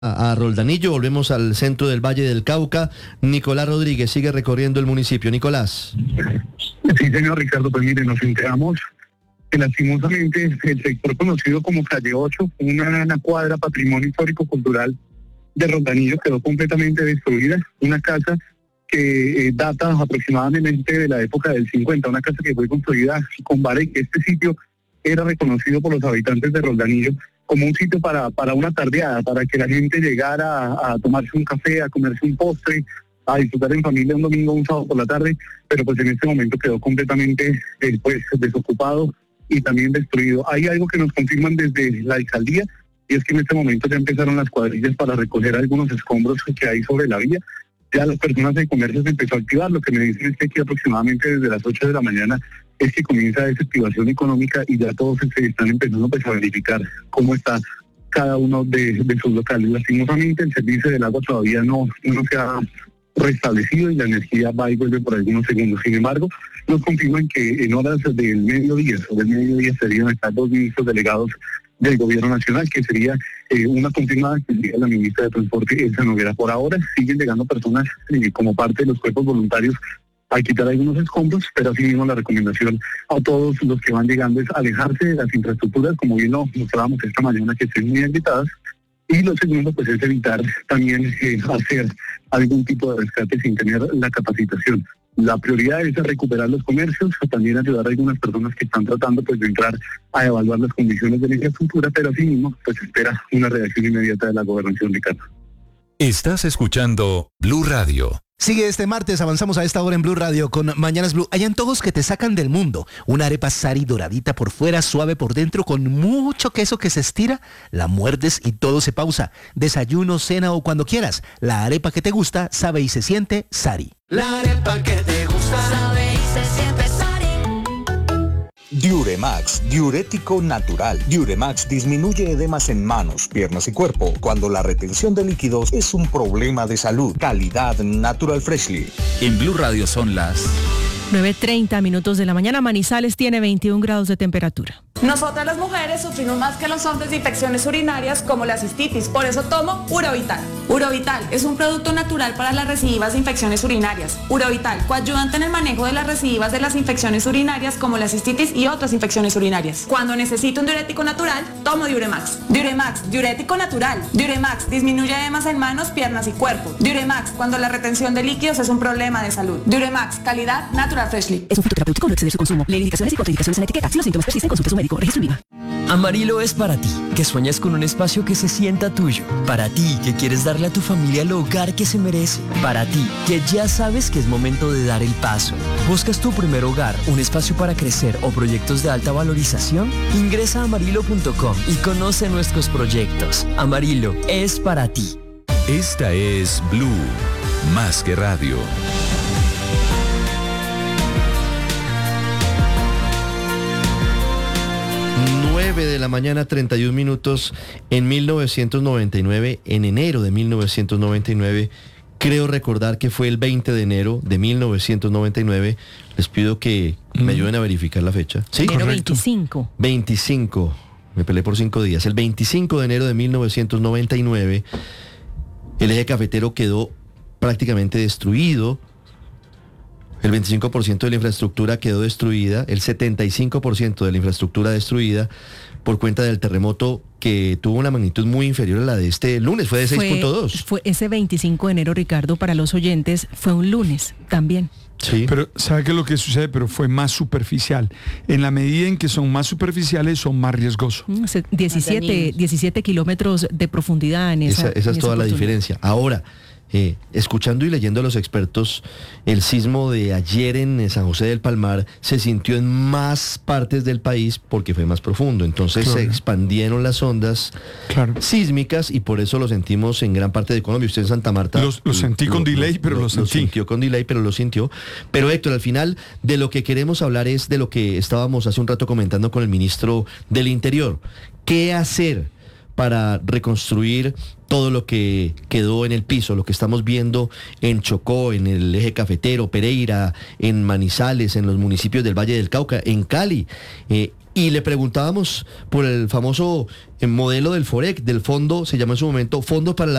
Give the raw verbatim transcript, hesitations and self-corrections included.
A Roldanillo, volvemos al centro del Valle del Cauca. Nicolás Rodríguez sigue recorriendo el municipio. Nicolás. Sí, señor Ricardo, pues mire, nos enteramos que lastimosamente el sector conocido como Calle ocho, una, una cuadra patrimonio histórico cultural de Roldanillo, quedó completamente destruida. Una casa que eh, data aproximadamente de la época del cincuenta, una casa que fue construida con vara y que este sitio era reconocido por los habitantes de Roldanillo como un sitio para, para una tardeada, para que la gente llegara a, a tomarse un café, a comerse un postre, a disfrutar en familia un domingo, un sábado por la tarde, pero pues en este momento quedó completamente eh, pues desocupado y también destruido. Hay algo que nos confirman desde la alcaldía, y es que en este momento ya empezaron las cuadrillas para recoger algunos escombros que hay sobre la vía. Ya las personas de comercio se empezó a activar. Lo que me dicen es que aquí aproximadamente desde las ocho de la mañana es que comienza esa activación económica y ya todos se están empezando pues, a verificar cómo está cada uno de, de sus locales. Lastimosamente el servicio del agua todavía no, no se ha restablecido y la energía va y vuelve por algunos segundos. Sin embargo, nos confirman que en horas del mediodía, sobre el mediodía serían estar dos ministros delegados del gobierno nacional, que sería eh, una confirmada que sería la ministra de Transporte, Elsa Noguera. Por ahora siguen llegando personas eh, como parte de los cuerpos voluntarios a quitar algunos escombros, pero así mismo la recomendación a todos los que van llegando es alejarse de las infraestructuras, como bien lo mostrábamos esta mañana, que estén muy agrietadas. Y lo segundo, pues es evitar también eh, hacer algún tipo de rescate sin tener la capacitación. La prioridad es recuperar los comercios, también ayudar a algunas personas que están tratando pues de entrar a evaluar las condiciones de la infraestructura, pero así mismo pues se espera una reacción inmediata de la gobernación, Ricardo. Estás escuchando Blue Radio. Sigue este martes, avanzamos a esta hora en Blue Radio con Mañanas Blue. Hay antojos que te sacan del mundo. Una arepa Sari doradita por fuera, suave por dentro, con mucho queso que se estira. La muerdes y todo se pausa. Desayuno, cena o cuando quieras. La arepa que te gusta, sabe y se siente Sari. La arepa que te gusta, sabe y se siente Sari. Diuremax, diurético natural. Diuremax disminuye edemas en manos, piernas y cuerpo cuando la retención de líquidos es un problema de salud. Calidad Natural Freshly. En Blue Radio son las nueve treinta minutos de la mañana. Manizales tiene veintiún grados de temperatura. Nosotras las mujeres sufrimos más que los hombres de infecciones urinarias como la cistitis, por eso tomo Urovital. Urovital es un producto natural para las recidivas de infecciones urinarias. Urovital, coayudante en el manejo de las recidivas de las infecciones urinarias como la cistitis y otras infecciones urinarias. Cuando necesito un diurético natural, tomo Diuremax. Diuremax, diurético natural. Diuremax disminuye edemas en manos, piernas y cuerpo. Diuremax, cuando la retención de líquidos es un problema de salud. Diuremax, calidad Natural Freshly. Es un fruto terapéutico, no exceder su consumo. Lee indicaciones y contraindicaciones en la etiqueta. Si los síntomas persisten, consulte a su médico. Registro INVIMA. Amarillo es para ti, que sueñas con un espacio que se sienta tuyo. Para ti, que quieres darle a tu familia el hogar que se merece. Para ti, que ya sabes que es momento de dar el paso. ¿Buscas tu primer hogar, un espacio para crecer o proyectos de alta valorización? Ingresa a amarillo punto com y conoce nuestros proyectos. Amarillo es para ti. Esta es Blue, más que radio. nueve de la mañana, treinta y un minutos. En mil novecientos noventa y nueve, en enero de mil novecientos noventa y nueve, creo recordar que fue el veinte de enero de mil novecientos noventa y nueve. Les pido que mm. me ayuden a verificar la fecha. ¿Sí? Enero veinticinco. veinticinco. Me peleé por cinco días. El veinticinco de enero de mil novecientos noventa y nueve, el eje cafetero quedó prácticamente destruido. El veinticinco por ciento de la infraestructura quedó destruida, el setenta y cinco por ciento de la infraestructura destruida por cuenta del terremoto que tuvo una magnitud muy inferior a la de este lunes, fue de seis punto dos. Fue ese veinticinco de enero, Ricardo, para los oyentes, fue un lunes también. Sí. Pero ¿sabe qué es lo que sucede? Pero fue más superficial. En la medida en que son más superficiales, son más riesgosos. diecisiete, diecisiete kilómetros de profundidad en esa. Esa, esa es toda la diferencia. Ahora, Eh, escuchando y leyendo a los expertos, el sismo de ayer en San José del Palmar se sintió en más partes del país porque fue más profundo. Entonces claro. se expandieron las ondas claro. sísmicas y por eso lo sentimos en gran parte de Colombia. Usted en Santa Marta... Los, lo sentí lo, con lo, delay, pero lo, lo sentí. Lo sintió con delay, pero lo sintió. Pero Héctor, al final de lo que queremos hablar es de lo que estábamos hace un rato comentando con el ministro del Interior. ¿Qué hacer para reconstruir todo lo que quedó en el piso, lo que estamos viendo en Chocó, en el eje cafetero, Pereira, en Manizales, en los municipios del Valle del Cauca, en Cali? Eh, Y le preguntábamos por el famoso eh, modelo del FOREC, del fondo, se llamó en su momento Fondo para la